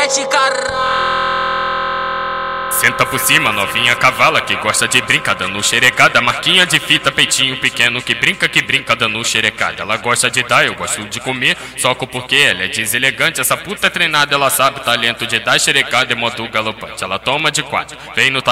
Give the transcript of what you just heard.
mete caralho. Senta por cima, novinha cavala que gosta de brincar dando xerecada. Marquinha de fita, peitinho pequeno que brinca dando xerecada. Ela gosta de dar, eu gosto de comer, soco porque ela é deselegante. Essa puta é treinada, ela sabe o talento de dar xerecada em modo galopante. Ela toma de quatro, vem no